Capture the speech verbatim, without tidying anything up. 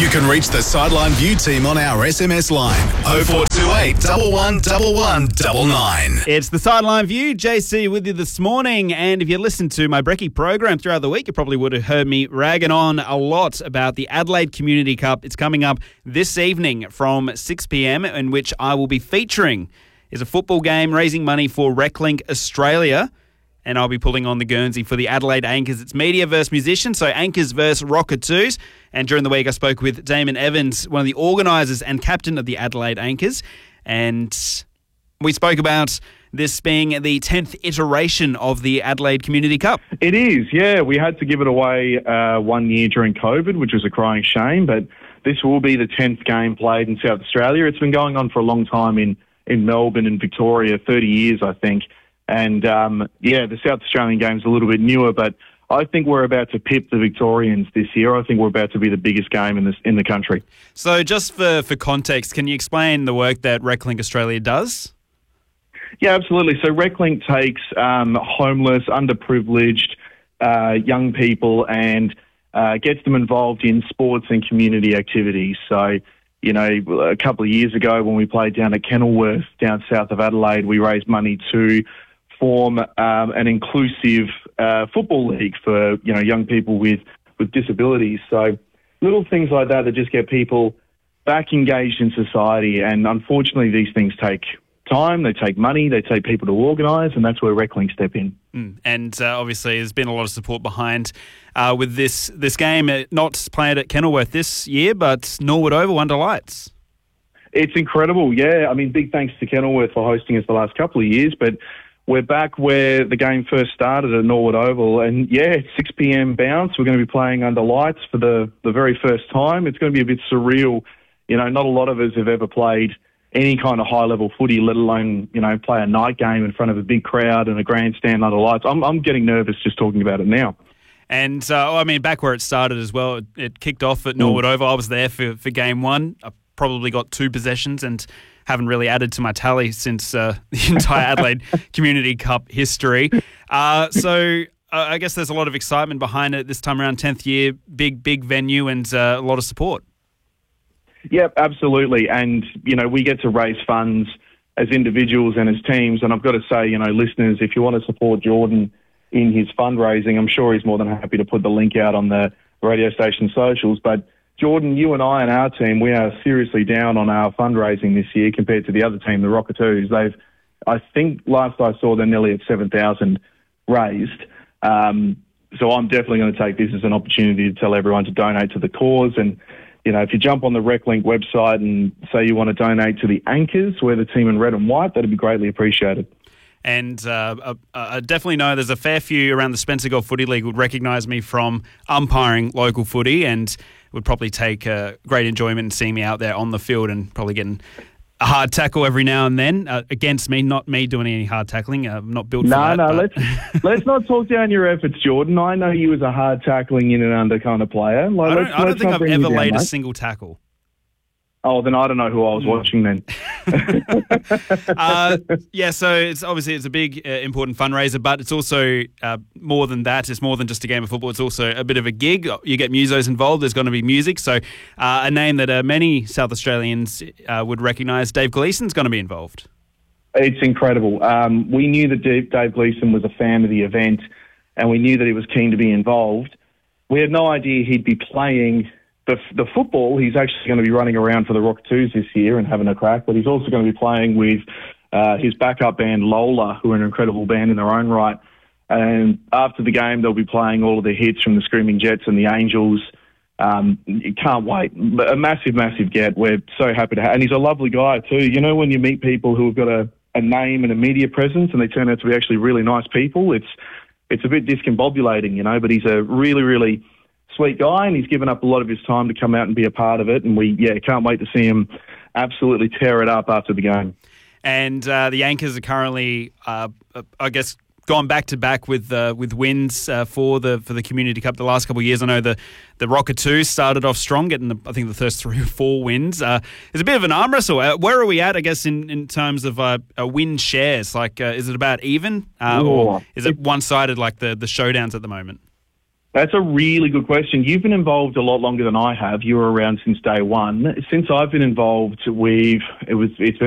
You can reach the Sideline View team on our S M S line oh four two eight, one one one one nine nine. It's the Sideline View, J C with you this morning, and if you listened to my Brekkie program throughout the week, you probably would have heard me ragging on a lot about the Adelaide Community Cup. It's coming up this evening from six p.m, in which I will be featuring is a football game raising money for RecLink Australia. And I'll be pulling on the Guernsey for the Adelaide Anchors. It's media versus musician, so Anchors versus Rockatoos. And during the week, I spoke with Damon Evans, one of the organisers and captain of the Adelaide Anchors. And we spoke about this being the tenth iteration of the Adelaide Community Cup. It is, yeah. We had to give it away uh, one year during COVID, which was a crying shame. But this will be the tenth game played in South Australia. It's been going on for a long time in, in Melbourne and Victoria, thirty years, I think. And, um, yeah, the South Australian game's a little bit newer, but I think we're about to pip the Victorians this year. I think we're about to be the biggest game in this in the country. So just for, for context, can you explain the work that RecLink Australia does? Yeah, absolutely. So RecLink takes um, homeless, underprivileged uh, young people and uh, gets them involved in sports and community activities. So, you know, a couple of years ago when we played down at Kenilworth, down south of Adelaide, we raised money to form um, an inclusive uh, football league for, you know, young people with, with disabilities. So little things like that that just get people back engaged in society. And unfortunately, these things take time, they take money, they take people to organise, and that's where RecLink step in. Mm. And uh, obviously there's been a lot of support behind uh, with this this game, uh, not played at Kenilworth this year, but Norwood Oval under lights. It's incredible, yeah. I mean, big thanks to Kenilworth for hosting us the last couple of years, but we're back where the game first started at Norwood Oval, and yeah, it's six p.m. bounce. We're going to be playing under lights for the, the very first time. It's going to be a bit surreal. You know, not a lot of us have ever played any kind of high-level footy, let alone, you know, play a night game in front of a big crowd and a grandstand under lights. I'm I'm getting nervous just talking about it now. And, uh, I mean, back where it started as well, it, it kicked off at Norwood Oval. I was there for, for game one. I probably got two possessions and haven't really added to my tally since uh, the entire Adelaide Community Cup history. Uh, so uh, I guess there's a lot of excitement behind it this time around, tenth year, big, big venue and uh, a lot of support. Yep, absolutely. And, you know, we get to raise funds as individuals and as teams. And I've got to say, you know, listeners, if you want to support Jordan in his fundraising, I'm sure he's more than happy to put the link out on the radio station socials. But Jordan, you and I and our team, we are seriously down on our fundraising this year compared to the other team, the Rockatoos. They've, I think last I saw, they're nearly at seven thousand raised. Um, so I'm definitely going to take this as an opportunity to tell everyone to donate to the cause. And, you know, if you jump on the RecLink website and say you want to donate to the Anchors, we're the team in red and white, that'd be greatly appreciated. And uh, uh, I definitely know there's a fair few around the Spencer Golf Footy League would recognise me from umpiring local footy and would probably take uh, great enjoyment in seeing me out there on the field and probably getting a hard tackle every now and then uh, against me, not me doing any hard tackling. Uh, I'm not built no, for that. No, no, but... let's, let's not talk down your efforts, Jordan. I know you as a hard tackling in and under kind of player. Like, I don't, let's, I don't let's think I've ever down, laid mate. a single tackle. Oh, then I don't know who I was watching then. uh, yeah, so it's obviously it's a big, uh, important fundraiser, but it's also uh, more than that. It's more than just a game of football. It's also a bit of a gig. You get musos involved. There's going to be music. So uh, a name that uh, many South Australians uh, would recognise, Dave Gleeson's going to be involved. It's incredible. Um, we knew that Dave, Dave Gleeson was a fan of the event, and we knew that he was keen to be involved. We had no idea he'd be playing The, the football. He's actually going to be running around for the Rockatoos this year and having a crack, but he's also going to be playing with uh, his backup band, Lola, who are an incredible band in their own right. And after the game, they'll be playing all of the hits from the Screaming Jets and the Angels. Um, you can't wait. A massive, massive get. We're so happy to have. And he's a lovely guy too. You know, when you meet people who have got a, a name and a media presence and they turn out to be actually really nice people, it's it's a bit discombobulating, you know, but he's a really, really sweet guy, and he's given up a lot of his time to come out and be a part of it. And we, yeah, can't wait to see him absolutely tear it up after the game. And uh, the Anchors are currently, uh, I guess, gone back to back with uh, with wins uh, for the for the Community Cup the last couple of years. I know the the Rockatoos started off strong, getting the, I think the first three or four wins. Uh, it's a bit of an arm wrestle. Uh, where are we at? I guess in, in terms of uh, uh, win shares, like uh, is it about even, uh, or is it one sided like the the showdowns at the moment? That's a really good question. You've been involved a lot longer than I have. You were around since day one. Since I've been involved, we've it was it's been